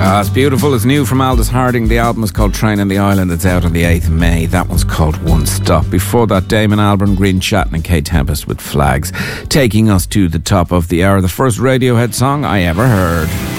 It's beautiful. It's new from Aldous Harding. The album is called Train on the Island. It's out on the 8th of May. That one's called One Stop. Before that, Damon Albarn, Green Chatton and Kate Tempest with Flags, taking us to the top of the hour. The first Radiohead song I ever heard.